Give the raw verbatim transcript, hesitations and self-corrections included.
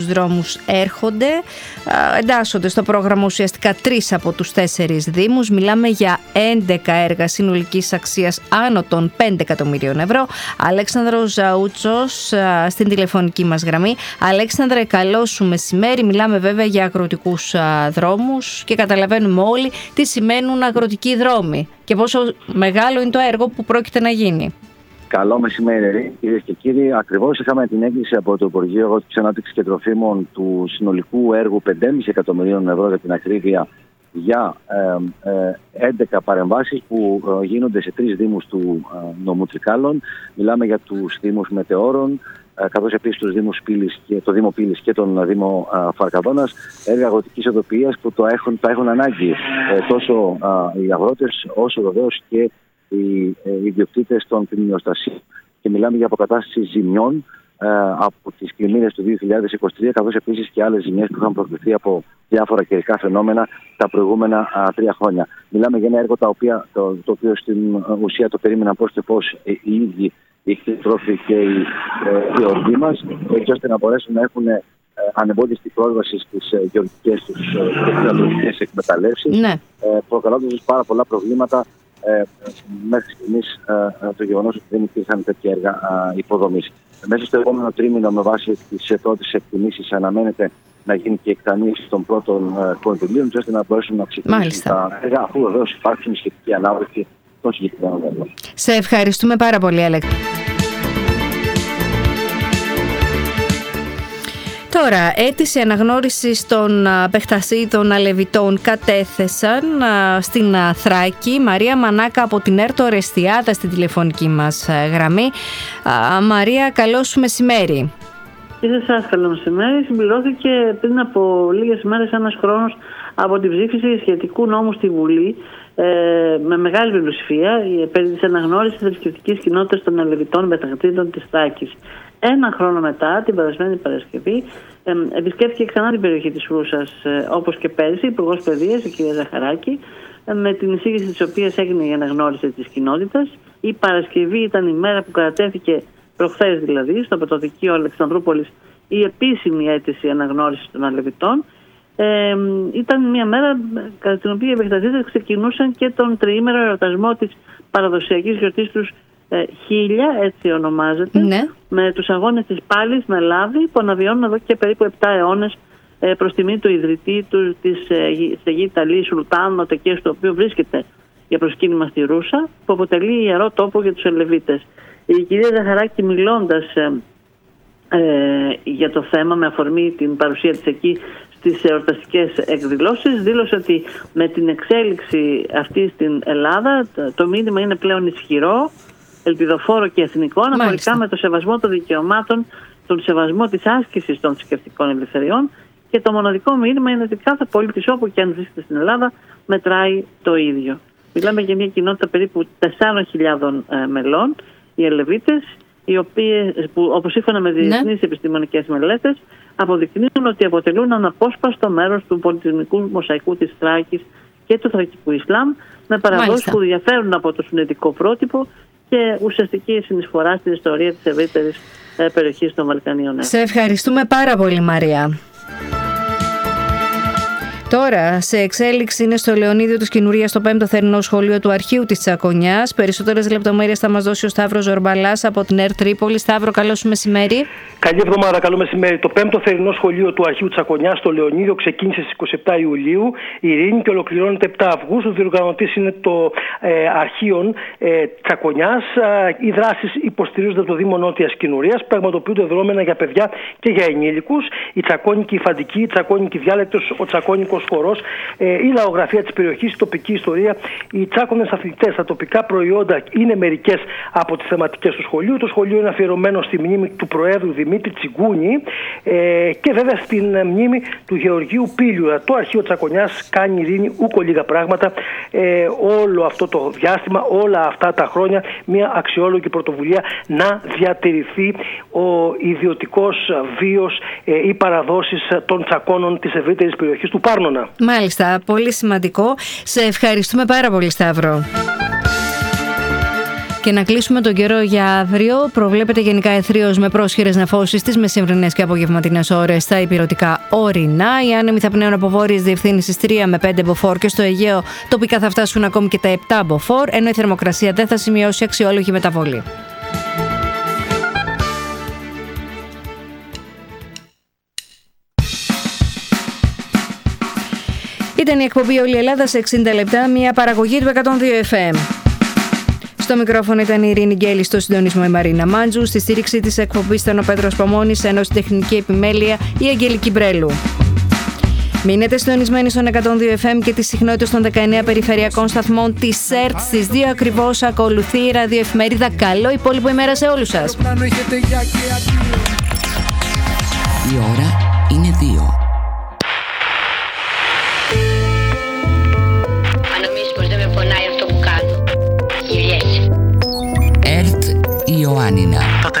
δρόμους έρχονται. Εντάσσονται στο πρόγραμμα ουσιαστικά τρεις από τους τέσσερις δήμους. Μιλάμε για έντεκα έργα συνολικής αξίας άνω των πέντε εκατομμυρίων ευρώ. Αλέξανδρος Ζαούτσος στην τηλεφωνική μας γραμμή. Αλέξανδρε, καλό σου μεσημέρι. Μιλάμε βέβαια για αγροτικούς δρόμους και καταλαβαίνουμε όλοι τι σημαίνουν αγροτικοί δρόμοι και πόσο μεγάλο είναι το έργο που πρόκειται να γίνει. Καλό μεσημέρι, κυρίες και κύριοι. Ακριβώς είχαμε την έγκριση από το Υπουργείο Αγροτικής Ανάπτυξης και Τροφίμων του συνολικού έργου πέντε κόμμα πέντε εκατομμυρίων ευρώ για την ακρίβεια για ε, ε, έντεκα παρεμβάσεις που ε, γίνονται σε τρεις δήμους του ε, νομού Τρικάλων. Μιλάμε για τους δήμους Μετεώρων, ε, καθώς επίσης τους δήμους Πύλης και, το Δήμο Πύλης και τον Δήμο ε, Φαρκαδόνας, έργα αγροτικής οδοποιίας που το έχουν, τα έχουν ανάγκη ε, τόσο ε, οι αγρότες όσο βεβαίως και οι ιδιοκτήτες των κτηνιοστασίων, και μιλάμε για αποκατάσταση ζημιών ε, από τις πλημμύρες του δύο χιλιάδες είκοσι τρία, καθώς επίσης και άλλες ζημιές που είχαν προκληθεί από διάφορα καιρικά φαινόμενα τα προηγούμενα α, τρία χρόνια. Μιλάμε για ένα έργο τα οποία, το, το οποίο στην ουσία το περίμεναν πώς και πώς οι ίδιοι οι κτηνοτρόφοι και οι γεωργοί μας, έτσι ώστε να μπορέσουν να έχουν ε, ανεμπόδιστη πρόσβαση στις ε, γεωργικές τους και κτηνιατρικές εκμεταλλεύσεις, ναι. ε, προκαλώντας πάρα πολλά προβλήματα. Ε, μέχρι στιγμής ε, το γεγονός ότι δεν υπήρχαν τέτοια έργα ε, υποδομής. Μέσα στο επόμενο τρίμηνο, με βάση τις πρώτες εκτιμήσεις, αναμένεται να γίνει και εκταμείευση των πρώτων ε, κονδυλίων, ώστε να μπορέσουν να ξεκινήσουν τα έργα, αφού βεβαίως υπάρξουν σχετική ανάπτυξη των συγκεκριμένων έργων. Σε ευχαριστούμε πάρα πολύ, Αλέξη. Τώρα, αίτηση αναγνώρισης των παιχτασίδων αλεβιτών κατέθεσαν στην Θράκη. Μαρία Μανάκα από την Έρτο Ρεστιάδα στην τηλεφωνική μας γραμμή. Μαρία, καλό σου μεσημέρι. Και σε εσάς καλό μεσημέρι. Συμπληρώθηκε πριν από λίγες μέρες ένας χρόνος από την ψήφιση σχετικού νόμου στη Βουλή ε, με μεγάλη πλειοψηφία περί της αναγνώρισης της θρησκευτικής κοινότητας των αλεβιτών παιχτασίδων της Θράκης. Ένα χρόνο μετά, την περασμένη Παρασκευή, ε, επισκέφθηκε ξανά την περιοχή της Φρούσας, ε, όπως και πέρυσι, η Υπουργός Παιδείας, η κυρία Ζαχαράκη, ε, με την εισήγηση της οποίας έγινε η αναγνώριση της κοινότητας. Η Παρασκευή ήταν η μέρα που κατατέθηκε, προχθές δηλαδή, στο Πρωτοδικείο Αλεξανδρούπολης, η επίσημη αίτηση αναγνώρισης των αλεβιτών. Ε, ήταν μια μέρα κατά την οποία οι επεκτατήτες ξεκινούσαν και τον τριήμερο εορτασμό της παραδοσιακής γιορτής τους ε, Χίλια, έτσι ονομάζεται, ναι. με τους αγώνες της Πάλης με λάδι που αναβιώνουν εδώ και περίπου επτά αιώνες ε, προς τιμή του ιδρυτή του της Σεγή Ταλή Σουλτάν Οτεκέ, το οποίο βρίσκεται για προσκύνημα στη Ρούσα, που αποτελεί ιερό τόπο για τους Ελεβίτες. Η κυρία Ζαχαράκη, μιλώντας ε, ε, για το θέμα με αφορμή την παρουσία της εκεί στις εορταστικές εκδηλώσεις, δήλωσε ότι με την εξέλιξη αυτή στην Ελλάδα το μήνυμα είναι πλέον ισχυρό, ελπιδοφόρο και εθνικό, αναφορικά με το σεβασμό των δικαιωμάτων, τον σεβασμό της άσκησης των θρησκευτικών ελευθεριών, και το μοναδικό μήνυμα είναι ότι κάθε πολίτης όπου και αν βρίσκεται στην Ελλάδα μετράει το ίδιο. Μιλάμε για μια κοινότητα περίπου τεσσάρων χιλιάδων ε, μελών, οι Ελεβίτες, οι οποίες, που, όπως σύμφωνα με διεθνείς ναι. επιστημονικές μελέτες, αποδεικνύουν ότι αποτελούν αναπόσπαστο μέρος του πολιτισμικού μοσαϊκού της Θράκης και του θρακικού Ισλάμ, με παραδόσεις που διαφέρουν από το σουννιτικό πρότυπο και ουσιαστική συνεισφορά στην ιστορία της ευρύτερης ε, περιοχής των Βαλκανίων. Σε ευχαριστούμε πάρα πολύ, Μαρία. Τώρα, σε εξέλιξη είναι στο Λεωνίδιο της Κινουρίας το πέμπτο θερινό σχολείο του Αρχείου της Τσακωνιάς. Περισσότερες λεπτομέρειες θα μας δώσει ο Σταύρος Ζορμπαλάς από την ΕΡΤ Τρίπολη. Σταύρο, καλό σου μεσημέρι. Καλή εβδομάδα, καλό μεσημέρι. Το πέμπτο θερινό σχολείο του Αρχείου Τσακωνιάς στο Λεωνίδιο ξεκίνησε στις είκοσι επτά Ιουλίου, Ειρήνη, και ολοκληρώνεται επτά Αυγούστου. Ο διοργανωτής είναι το ε, Αρχείο ε, Τσακωνιάς. Ε, οι δράσεις υποστηρίζονται από το Δήμο Νότιας Κινουρίας, πραγματοποιούνται δρόμενα για παιδιά και για ενήλικους. Η τσακώνικη υφαντική, η τσακώνικη διάλεκτος, ο τσακώνικος χορός, ε, η λαογραφία της περιοχής, η τοπική ιστορία, οι τσάκωνες αθλητές, τα τοπικά προϊόντα είναι μερικές από τις θεματικές του σχολείου. Το σχολείο είναι αφιερωμένο στη μνήμη του Προέδρου Δημήτρη Τσιγκούνη ε, και βέβαια στην μνήμη του Γεωργίου Πύλιου. Το Αρχείο Τσακωνιάς κάνει, Ειρήνη, ούκο λίγα πράγματα ε, όλο αυτό το διάστημα, όλα αυτά τα χρόνια, μια αξιόλογη πρωτοβουλία να διατηρηθεί ο ιδιωτικός βίος, ε, οι παραδόσεις των τσακώνων της ευρύτερης περιοχής του Πάρνονα. Μάλιστα, πολύ σημαντικό. Σε ευχαριστούμε πάρα πολύ, Σταύρο. Και να κλείσουμε τον καιρό για αύριο. Προβλέπεται γενικά εθρίως με πρόσχερες νεφώσεις στις μεσημβρινές και απογευματινές ώρες στα ηπειρωτικά ορεινά. Οι άνεμοι θα πνέουν από βόρειες διευθύνσεις τρία με πέντε μποφόρ και στο Αιγαίο τοπικά θα φτάσουν ακόμη και τα επτά μποφόρ, ενώ η θερμοκρασία δεν θα σημειώσει αξιόλογη μεταβολή. Ήταν η εκπομπή Όλη η Ελλάδα σε εξήντα λεπτά, μια παραγωγή του εκατόν δύο εφ εμ. Στο μικρόφωνο ήταν η Ειρήνη Γκέλη, στο συντονισμό η Μαρίνα Μάντζου, στη στήριξη της εκπομπής ήταν ο Πέτρος Παμώνης, ενώ στην τεχνική επιμέλεια η Αγγελική Μπρέλου. Μείνετε συντονισμένοι στον εκατόν δύο εφ εμ και τις συχνότητες των δεκαεννέα περιφερειακών σταθμών της ΣΕΡΤ. Στις δύο ακριβώς ακολουθεί η ραδιοεφημερίδα. Καλό υπόλοιπο ημέρα σε όλους σας. Η ώρα είναι δύο.